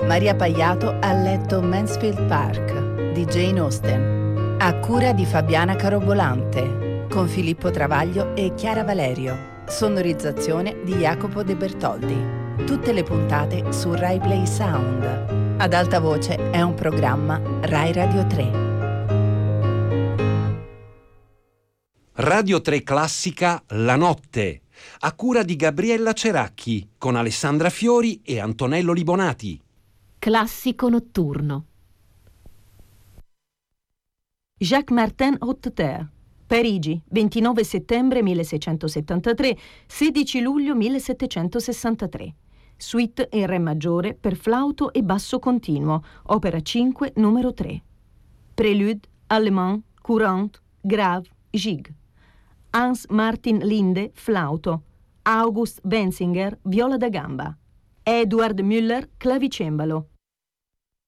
Maria Paiato ha letto Mansfield Park di Jane Austen, a cura di Fabiana Carobolante, con Filippo Travaglio e Chiara Valerio. Sonorizzazione di Jacopo De Bertoldi. Tutte le puntate su Rai Play Sound. Ad alta voce è un programma Rai Radio 3. Radio 3 Classica La Notte, a cura di Gabriella Ceracchi, con Alessandra Fiori e Antonello Libonati. Classico notturno. Jacques Martin Haute Terre, Parigi, 29 settembre 1673, 16 luglio 1763. Suite in re maggiore per flauto e basso continuo, opera 5, numero 3. Prélude, allemand, courante, grave, gigue. Hans Martin Linde, flauto. August Benzinger, viola da gamba. Edward Müller, clavicembalo.